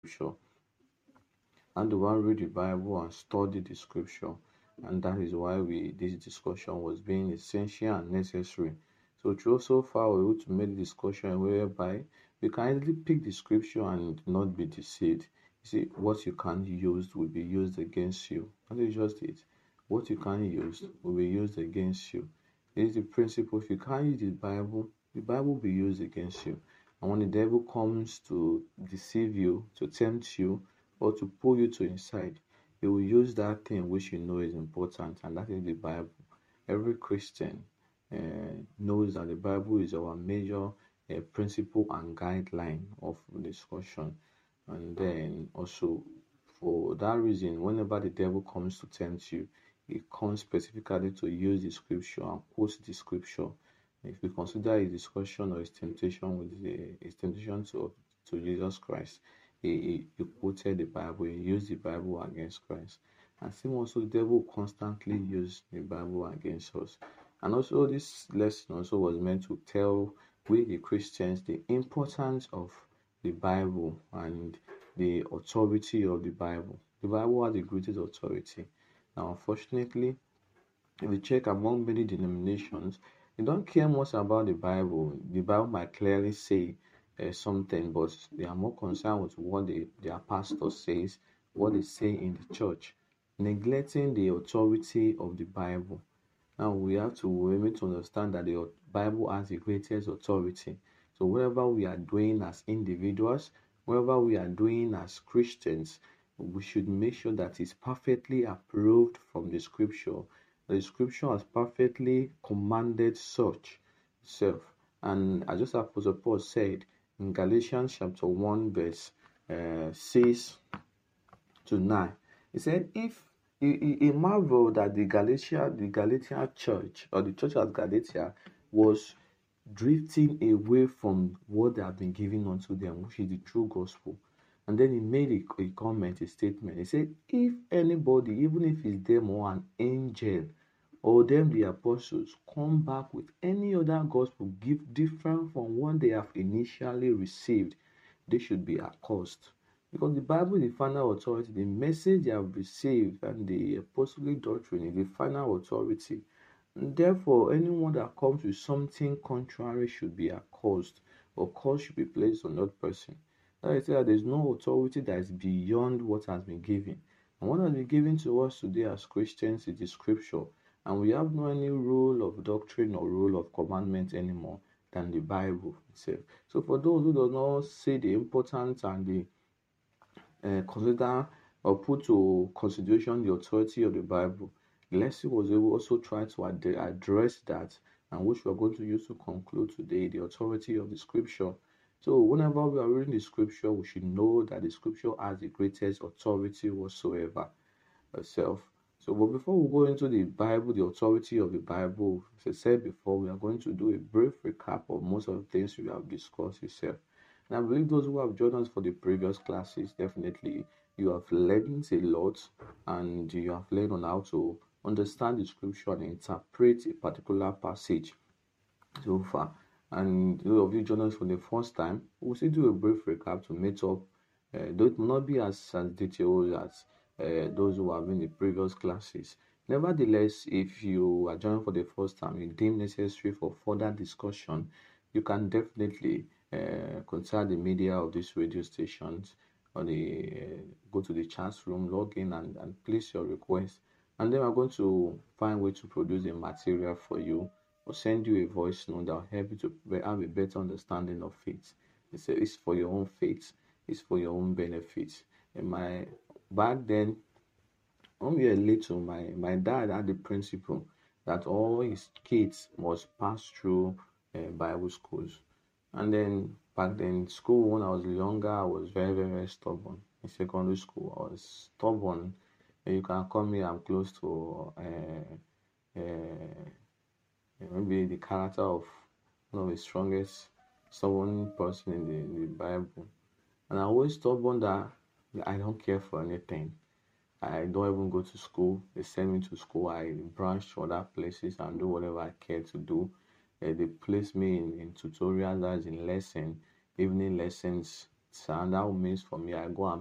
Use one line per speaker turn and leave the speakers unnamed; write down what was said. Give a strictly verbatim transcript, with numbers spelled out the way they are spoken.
scripture? How do I read the Bible and study the scripture? And that is why we this discussion was being essential and necessary. So through so far we were able to make the discussion whereby we can easily pick the scripture and not be deceived. You see, what you can't use will be used against you. That is just it. What you can't use will be used against you. This is the principle. If you can't use the Bible, the Bible will be used against you. And when the devil comes to deceive you, to tempt you, or to pull you to inside, he will use that thing which you know is important, and that is the Bible. Every Christian uh, knows that the Bible is our major uh, principle and guideline of discussion. And then also, for that reason, whenever the devil comes to tempt you, he comes specifically to use the scripture and quote the scripture. If we consider his discussion or his temptation with the, his temptation to, to Jesus Christ, he, he, he quoted the Bible, he used the Bible against Christ. And same also, the devil constantly used the Bible against us. And also, this lesson also was meant to tell we, the Christians, the importance of the Bible and the authority of the Bible. The Bible has the greatest authority. Now, unfortunately, if you check among many denominations, they don't care much about the Bible. The Bible might clearly say uh, something, but they are more concerned with what they, their pastor says, what they say in the church, neglecting the authority of the Bible. Now we have to we need to understand that the Bible has the greatest authority. So whatever we are doing as individuals, whatever we are doing as Christians, we should make sure that it's perfectly approved from the scripture. The scripture has perfectly commanded such self. And as just Apostle Paul said in Galatians chapter one, verse uh, six to nine, he said, if he, he marveled that the Galatia, the Galatian church, or the church at Galatia, was drifting away from what they have been giving unto them, which is the true gospel. And then he made a, a comment, a statement. He said, if anybody, even if it's them or an angel, or them the apostles, come back with any other gospel give different from what they have initially received, they should be accursed. Because the Bible is the final authority, the message they have received and the apostolic doctrine is the final authority. And therefore, anyone that comes with something contrary should be accursed, or curse should be placed on that person. That is that there's no authority that is beyond what has been given. And what has been given to us today as Christians is the scripture. And we have no any rule of doctrine or rule of commandment anymore than the Bible itself. So for those who do not see the importance and the uh, consider or put to consideration the authority of the Bible, the lesson was able also try to ad- address that, and which we are going to use to conclude today the authority of the scripture. So, whenever we are reading the scripture, we should know that the scripture has the greatest authority whatsoever itself. So, but before we go into the Bible, the authority of the Bible, as I said before, we are going to do a brief recap of most of the things we have discussed itself. And I believe those who have joined us for the previous classes, definitely you have learned a lot and you have learned on how to understand the scripture and interpret a particular passage so far. And those of you joining us for the first time, we'll still do a brief recap to meet up. Uh, though it will not be as, as detailed as uh, those who have been in the previous classes. Nevertheless, if you are joining for the first time, you deem necessary for further discussion, you can definitely uh, contact the media of these radio stations or the uh, go to the chat room, log in and, and place your request. And then we're going to find a way to produce a material for you or send you a voice note that will help you to have a better understanding of faith. It's, a, it's for your own faith, it's for your own benefit. And my back then, when we were little, my, my dad had the principle that all his kids must pass through uh, Bible schools. And then back then in school, when I was younger, I was very, very, very stubborn. In secondary school, I was stubborn. And you can call me, I'm close to uh, uh, maybe the character of one of the strongest stubborn person in the, in the Bible. And I always stubborn that I don't care for anything. I don't even go to school. They send me to school. I branch to other places and do whatever I care to do. Uh, they place me in, in tutorials, as in lesson, evening lessons. and that means for me I go and